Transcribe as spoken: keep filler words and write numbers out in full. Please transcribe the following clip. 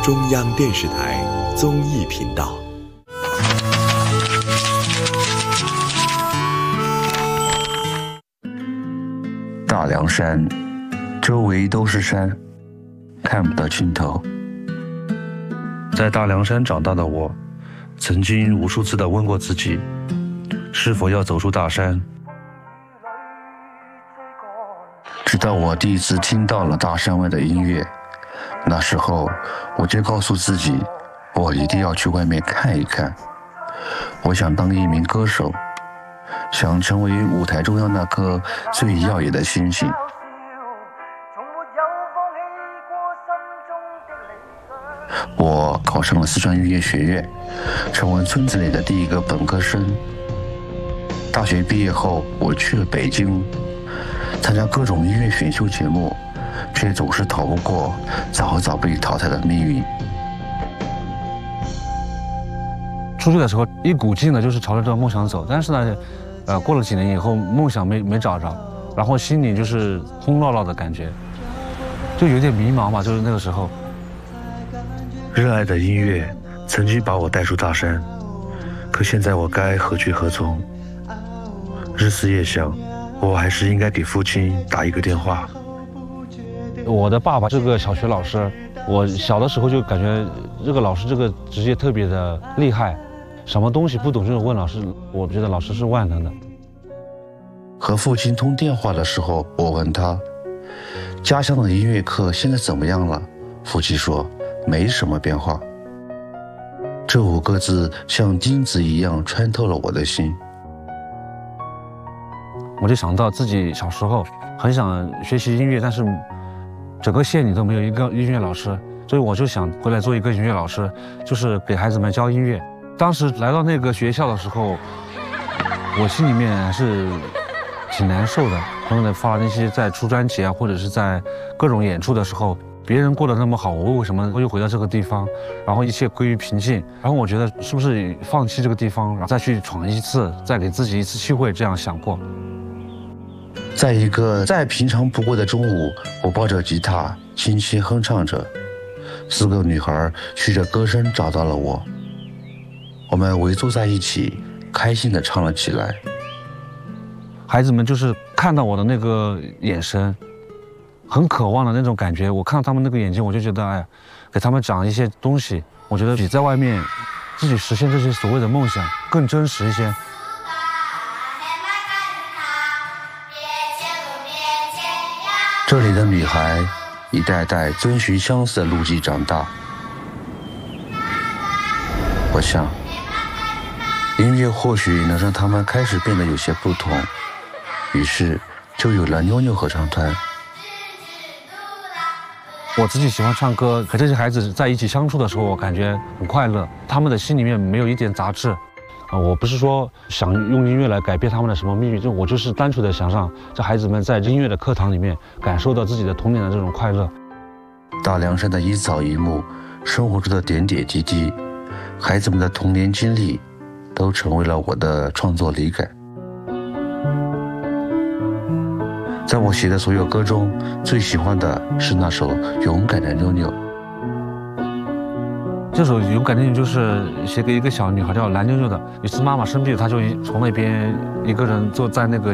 中央电视台综艺频道。 大凉山，周围都是山，看不到尽头。在大凉山长大的我，曾经无数次地问过自己，是否要走出大山。直到我第一次听到了大山外的音乐，那时候我就告诉自己，我一定要去外面看一看。我想当一名歌手，想成为舞台中央那颗最耀眼的星星。我考上了四川音乐学院，成为村子里的第一个本科生。大学毕业后，我去了北京，参加各种音乐选秀节目，却总是逃不过早早被淘汰的命运。 出去的时候一股劲的就是朝着这个梦想走，但是呢，呃，过了几年以后，梦想没没找着，然后心里就是空落落的感觉，就有点迷茫吧，就是那个时候。 热爱的音乐曾经把我带出大山，可现在我该何去何从？日思夜想，我还是应该给父亲打一个电话。 我的爸爸是个小学老师，我小的时候就感觉这个老师这个职业特别的厉害，什么东西不懂就问老师，我觉得老师是万能的。 和父亲通电话的时候，我问他，家乡的音乐课现在怎么样了？父亲说，没什么变化。这五个字像钉子一样穿透了我的心。 我就想到自己小时候很想学习音乐，但是整个县里都没有一个音乐老师，所以我就想回来做一个音乐老师，就是给孩子们教音乐。当时来到那个学校的时候，我心里面还是挺难受的。朋友们发那些在出专辑啊，或者是在各种演出的时候，别人过得那么好，我为什么又回到这个地方，然后一切归于平静？然后我觉得是不是放弃这个地方，然后再去闯一次，再给自己一次机会，这样想过。 在一个再平常不过的中午，我抱着吉他轻轻哼唱着，四个女孩循着歌声找到了我，我们围坐在一起，开心地唱了起来。 孩子们就是看到我的那个眼神，很渴望的那种感觉，我看到他们那个眼睛，我就觉得，哎，给他们讲一些东西，我觉得比在外面自己实现这些所谓的梦想更真实一些。 这里的女孩一代代遵循相似的路径长大。我想，音乐或许能让他们开始变得有些不同，于是就有了妞妞合唱团。 我自己喜欢唱歌，和这些孩子在一起相处的时候，我感觉很快乐。他们的心里面没有一点杂质，啊，我不是说想用音乐来改变他们的什么命运，就我就是单纯的想让这孩子们在音乐的课堂里面感受到自己的童年的这种快乐。 大凉山的一草一木，生活中的点点滴滴，孩子们的童年经历，都成为了我的创作灵感。在我写的所有歌中，最喜欢的是那首《勇敢的妞妞》。 这首《勇敢的妞妞》就是写给一个小女孩叫蓝妞妞的。有次妈妈生病，她就从那边一个人坐在那个